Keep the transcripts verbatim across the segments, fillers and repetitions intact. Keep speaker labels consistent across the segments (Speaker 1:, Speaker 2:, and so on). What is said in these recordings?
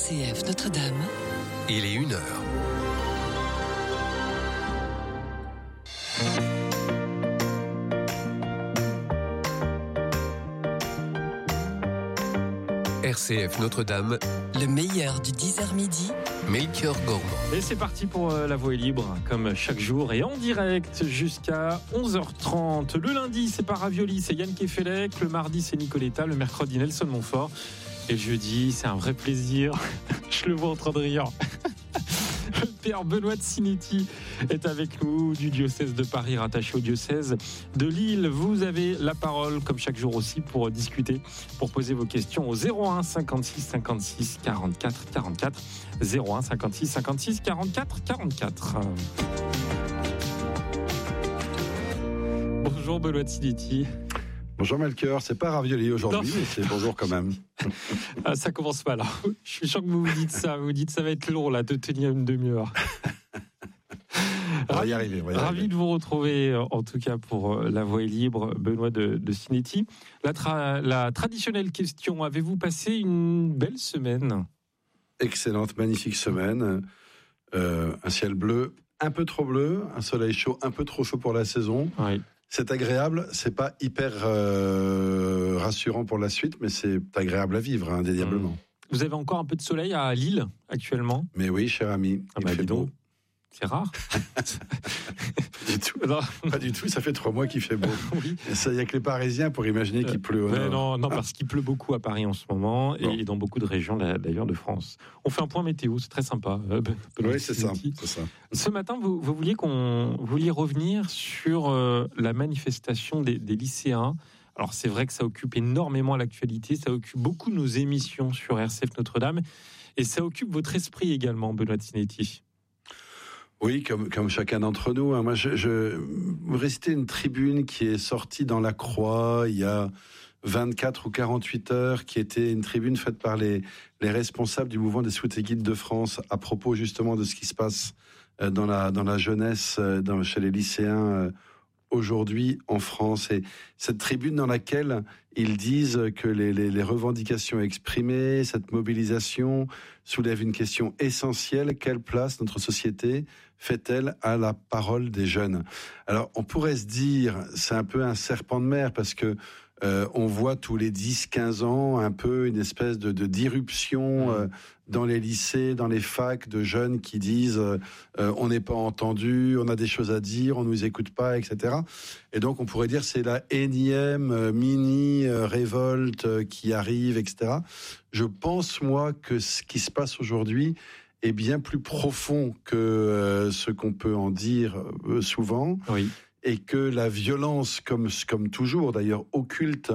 Speaker 1: C F Notre-Dame.
Speaker 2: Il est une heure. R C F Notre-Dame,
Speaker 1: le meilleur du dix heures midi,
Speaker 2: Melchior Gormand.
Speaker 3: Et c'est parti pour euh, La Voix est libre, comme chaque jour, et en direct jusqu'à onze heures trente. Le lundi, c'est pas Ravioli, c'est Yann Kefelec. Le mardi, c'est Nicoletta. Le mercredi, Nelson Montfort. Et le jeudi, c'est un vrai plaisir. Je le vois en train de rire. Le père Benoît de Sinetti est avec nous du diocèse de Paris, rattaché au diocèse de Lille. Vous avez la parole, comme chaque jour aussi, pour discuter, pour poser vos questions au zéro un cinquante-six cinquante-six quarante-quatre quarante-quatre. zéro un cinquante-six cinquante-six quarante-quatre quarante-quatre. Bonjour Benoît de Sinetti.
Speaker 4: Bonjour Melchior, c'est pas Ravioli aujourd'hui, non. Mais c'est bonjour quand même.
Speaker 3: Ah, ça commence pas là. Je suis sûr que vous vous dites ça, vous vous dites ça va être long là, de tenir une demi-heure.
Speaker 4: On va y arriver. On va y
Speaker 3: Ravi
Speaker 4: arriver.
Speaker 3: de vous retrouver, en tout cas pour La Voix est libre, Benoît de, de Sinetti. La, tra- la traditionnelle question, avez-vous passé une belle semaine ?
Speaker 4: Excellente, magnifique semaine. Euh, un ciel bleu, un peu trop bleu, un soleil chaud, un peu trop chaud pour la saison.
Speaker 3: Oui.
Speaker 4: C'est agréable, c'est pas hyper euh, rassurant pour la suite, mais c'est agréable à vivre, hein, indéniablement.
Speaker 3: Mmh. Vous avez encore un peu de soleil à Lille, actuellement ?
Speaker 4: Mais oui, cher ami,
Speaker 3: ah
Speaker 4: il
Speaker 3: bah,
Speaker 4: fait beau.
Speaker 3: Donc. C'est rare.
Speaker 4: Pas du tout. Non. Pas du tout. Ça fait trois mois qu'il fait beau.
Speaker 3: Oui.
Speaker 4: Il n'y a que les Parisiens pour imaginer qu'il pleut. Au
Speaker 3: euh,
Speaker 4: nord.
Speaker 3: non, non, parce qu'il pleut beaucoup à Paris en ce moment et bon. Dans beaucoup de régions d'ailleurs de France. On fait un point météo, c'est très sympa.
Speaker 4: Oui, c'est ça, c'est ça.
Speaker 3: Ce matin, vous, vous vouliez qu'on vous vouliez revenir sur euh, la manifestation des, des lycéens. Alors c'est vrai que ça occupe énormément l'actualité, ça occupe beaucoup nos émissions sur R C F Notre-Dame et ça occupe votre esprit également, Benoît de Sinetti.
Speaker 4: Oui, comme, comme chacun d'entre nous. Hein. Moi, je, je restais une tribune qui est sortie dans la Croix il y a vingt-quatre ou quarante-huit heures, qui était une tribune faite par les, les responsables du mouvement des Scouts et Guides de France à propos justement de ce qui se passe dans la, dans la jeunesse, dans, chez les lycéens aujourd'hui en France. Et cette tribune dans laquelle ils disent que les, les, les revendications exprimées, cette mobilisation soulève une question essentielle. Quelle place notre société fait-elle à la parole des jeunes ? Alors, on pourrait se dire, c'est un peu un serpent de mer parce que Euh, on voit tous les dix quinze ans un peu une espèce de, de d'irruption euh, dans les lycées, dans les facs, de jeunes qui disent euh, euh, on n'est pas entendu, on a des choses à dire, on nous écoute pas, et cetera. Et donc on pourrait dire c'est la énième euh, mini euh, révolte euh, qui arrive, et cetera. Je pense moi que ce qui se passe aujourd'hui est bien plus profond que euh, ce qu'on peut en dire euh, souvent.
Speaker 3: Oui.
Speaker 4: Et que la violence, comme, comme toujours d'ailleurs, occulte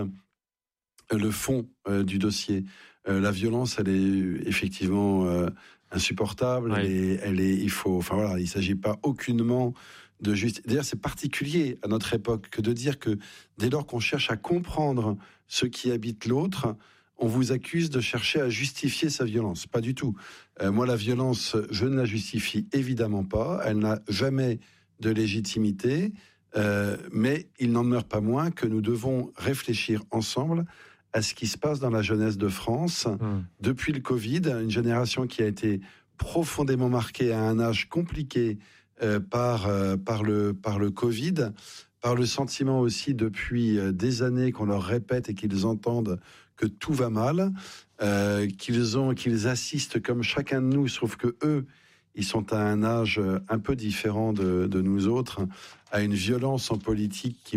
Speaker 4: le fond euh, du dossier. Euh, la violence, elle est effectivement euh, insupportable.
Speaker 3: Oui.
Speaker 4: Elle est, elle est, il faut, enfin voilà, il s'agit pas aucunement de justice. D'ailleurs, c'est particulier à notre époque que de dire que dès lors qu'on cherche à comprendre ce qui habite l'autre, on vous accuse de chercher à justifier sa violence. Pas du tout. Euh, moi, la violence, je ne la justifie évidemment pas. Elle n'a jamais de légitimité. Euh, mais il n'en demeure pas moins que nous devons réfléchir ensemble à ce qui se passe dans la jeunesse de France mmh. depuis le Covid, une génération qui a été profondément marquée à un âge compliqué euh, par euh, par le par le Covid, par le sentiment aussi depuis des années qu'on leur répète et qu'ils entendent que tout va mal, euh, qu'ils ont qu'ils assistent comme chacun de nous, sauf que eux ils sont à un âge un peu différent de, de nous autres, à une violence en politique qui